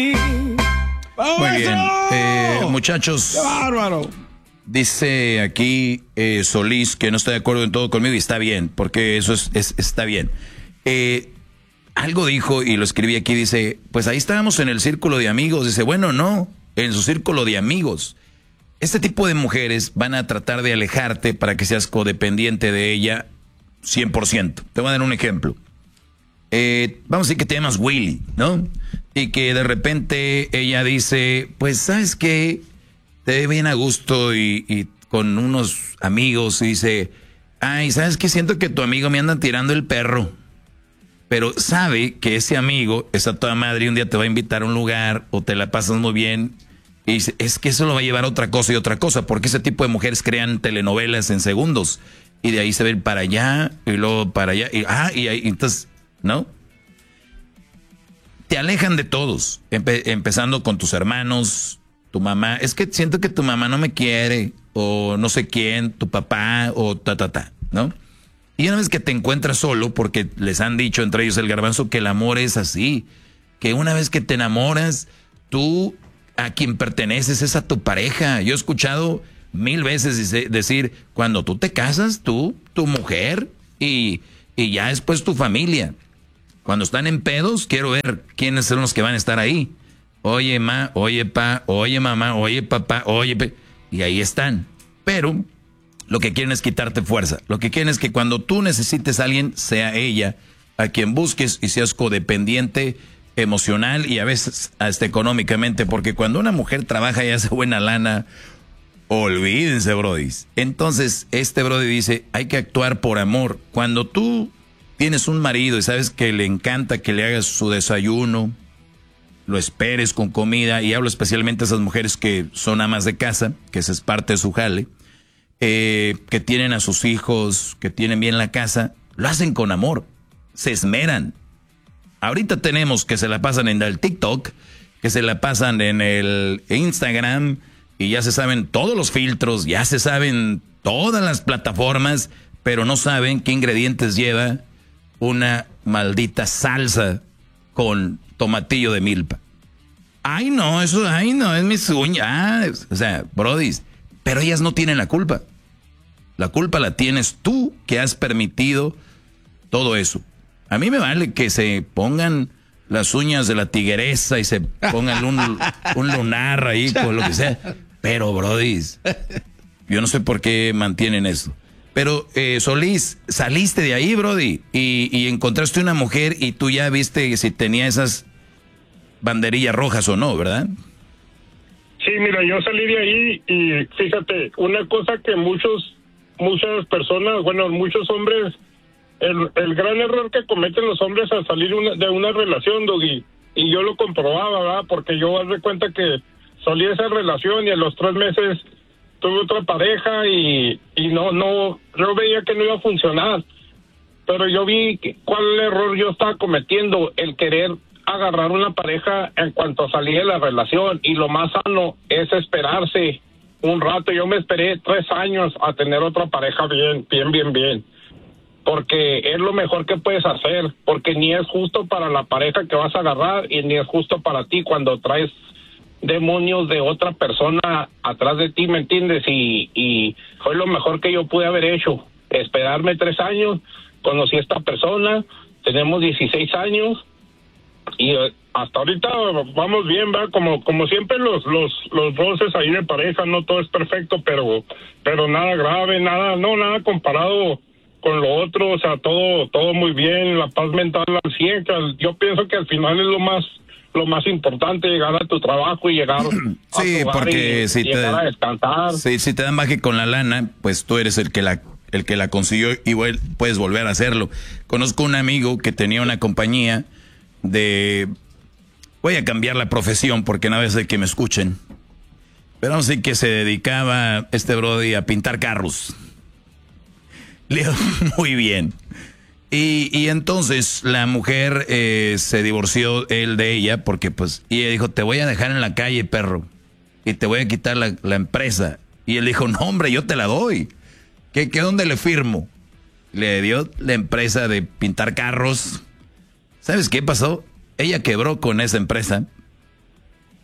Muy bien, muchachos. ¡Qué bárbaro! Dice aquí Solís que no está de acuerdo en todo conmigo y está bien, porque eso está bien. Algo dijo y lo escribí aquí, dice, pues ahí estábamos en el círculo de amigos. Dice, bueno, no, en su círculo de amigos. Este tipo de mujeres van a tratar de alejarte para que seas codependiente de ella 100%. Te voy a dar un ejemplo. Vamos a decir que te llamas Willy, ¿no? Y que de repente ella dice, pues, ¿sabes qué? Te ve bien a gusto y con unos amigos y dice, ay, ¿sabes qué? Siento que tu amigo me anda tirando el perro. Pero sabe que ese amigo es a toda madre y un día te va a invitar a un lugar o te la pasas muy bien. Y dice, es que eso lo va a llevar a otra cosa y otra cosa, porque ese tipo de mujeres crean telenovelas en segundos. Y de ahí se ven para allá y luego para allá. Y ahí, entonces, ¿no? Te alejan de todos, empezando con tus hermanos, tu mamá. Es que siento que tu mamá no me quiere, o no sé quién, tu papá, o ¿no? Y una vez que te encuentras solo, porque les han dicho, entre ellos el Garbanzo, que el amor es así, que una vez que te enamoras, tú a quien perteneces es a tu pareja. Yo he escuchado 1000 veces decir, cuando tú te casas, tú, tu mujer, y ya después tu familia. Cuando están en pedos, quiero ver quiénes son los que van a estar ahí. Oye, ma, oye, pa, oye, mamá, oye, papá, oye, y ahí están. Pero lo que quieren es quitarte fuerza. Lo que quieren es que cuando tú necesites a alguien, sea ella a quien busques y seas codependiente emocional y a veces hasta económicamente. Porque cuando una mujer trabaja y hace buena lana, olvídense, brodis. Entonces, este brody dice, hay que actuar por amor. Cuando tú tienes un marido y sabes que le encanta que le hagas su desayuno, lo esperes con comida, y hablo especialmente a esas mujeres que son amas de casa, que esa es parte de su jale, que tienen a sus hijos, que tienen bien la casa, lo hacen con amor, se esmeran. Ahorita tenemos que se la pasan en el TikTok, que se la pasan en el Instagram, y ya se saben todos los filtros, ya se saben todas las plataformas, pero no saben qué ingredientes lleva una maldita salsa con tomatillo de milpa. Ay, no, eso, ay, no, es mi uña. O sea, brodis, pero ellas no tienen la culpa. La culpa la tienes tú, que has permitido todo eso. A mí me vale que se pongan las uñas de la tigresa y se pongan un lunar ahí, con lo que sea. Pero, brodis, yo no sé por qué mantienen eso. Pero, Solís, saliste de ahí, brody, y encontraste una mujer y tú ya viste si tenía esas banderillas rojas o no, ¿verdad? Sí, mira, yo salí de ahí y fíjate, una cosa que muchas personas, bueno, muchos hombres, el gran error que cometen los hombres al salir de una relación, Doggy, y yo lo comprobaba, ¿verdad? Porque yo haz de cuenta que salí de esa relación y a los 3 meses tuve otra pareja y no, yo veía que no iba a funcionar, pero yo vi cuál error yo estaba cometiendo, el querer agarrar una pareja en cuanto salí de la relación, y lo más sano es esperarse un rato. Yo me esperé 3 años a tener otra pareja bien, porque es lo mejor que puedes hacer, porque ni es justo para la pareja que vas a agarrar y ni es justo para ti cuando traes demonios de otra persona atrás de ti, ¿me entiendes? Y fue lo mejor que yo pude haber hecho, esperarme 3 años. Conocí a esta persona, tenemos 16 años y hasta ahorita vamos bien, ¿verdad? Como siempre los roces ahí de pareja, no todo es perfecto, pero nada grave, nada comparado con lo otro, o sea, todo muy bien, la paz mental al 100, yo pienso que al final es lo más importante, llegar a tu trabajo y llegar sí, a tu porque si llegar a descansar. Sí, si te dan baje con la lana, pues tú eres el que la consiguió y puedes volver a hacerlo. Conozco un amigo que tenía una compañía voy a cambiar la profesión porque no es de que me escuchen, pero vamos a decir que se dedicaba este brody a pintar carros. Le iba muy bien. Y entonces la mujer se divorció él de ella porque pues, y ella dijo, te voy a dejar en la calle, perro, y te voy a quitar la empresa. Y él dijo, no, hombre, yo te la doy. ¿Qué dónde le firmo? Le dio la empresa de pintar carros. ¿Sabes qué pasó? Ella quebró con esa empresa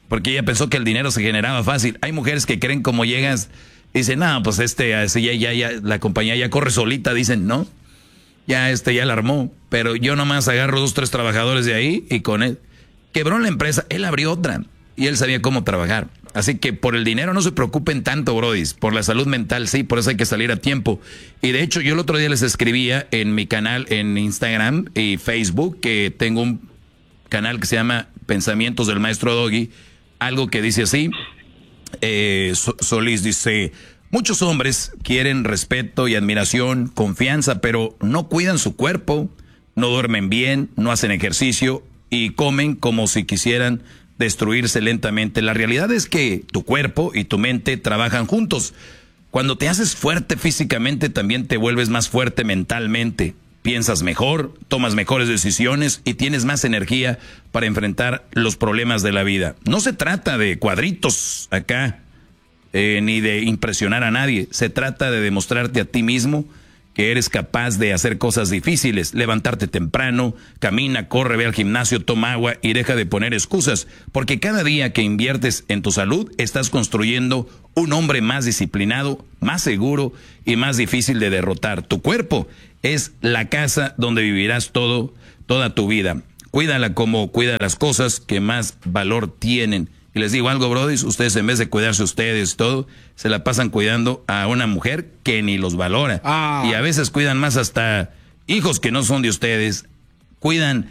porque ella pensó que el dinero se generaba fácil. Hay mujeres que creen como llegas, dicen, no, pues ya, la compañía ya corre solita, dicen, no, ya ya la armó, pero yo nomás agarro 2, 3 trabajadores de ahí y con él. Quebró la empresa, él abrió otra y él sabía cómo trabajar. Así que por el dinero no se preocupen tanto, brodis. Por la salud mental, sí, por eso hay que salir a tiempo. Y de hecho, yo el otro día les escribía en mi canal, en Instagram y Facebook, que tengo un canal que se llama Pensamientos del Maestro Doggy, algo que dice así, Solís dice, muchos hombres quieren respeto y admiración, confianza, pero no cuidan su cuerpo, no duermen bien, no hacen ejercicio y comen como si quisieran destruirse lentamente. La realidad es que tu cuerpo y tu mente trabajan juntos. Cuando te haces fuerte físicamente, también te vuelves más fuerte mentalmente. Piensas mejor, tomas mejores decisiones y tienes más energía para enfrentar los problemas de la vida. No se trata de cuadritos acá, ni de impresionar a nadie. Se trata de demostrarte a ti mismo que eres capaz de hacer cosas difíciles, levantarte temprano, camina, corre, ve al gimnasio, toma agua y deja de poner excusas, porque cada día que inviertes en tu salud estás construyendo un hombre más disciplinado, más seguro y más difícil de derrotar. Tu cuerpo es la casa donde vivirás toda tu vida. Cuídala como cuida las cosas que más valor tienen. Y les digo algo, brodis, ustedes en vez de cuidarse ustedes todo, se la pasan cuidando a una mujer que ni los valora. Y a veces cuidan más hasta hijos que no son de ustedes. Cuidan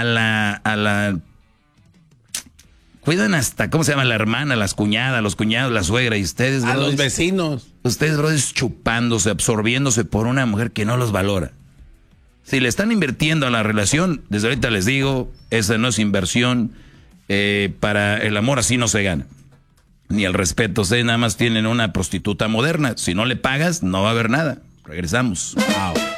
cuidan hasta, ¿cómo se llama? La hermana, las cuñadas, los cuñados, la suegra. Y ustedes, brodis, a los vecinos. Ustedes, brodis, chupándose, absorbiéndose por una mujer que no los valora. Si le están invirtiendo a la relación, desde ahorita les digo, esa no es inversión. Para el amor así no se gana. Ni el respeto. Ustedes nada más tienen una prostituta moderna. Si no le pagas, no va a haber nada. Regresamos. Wow.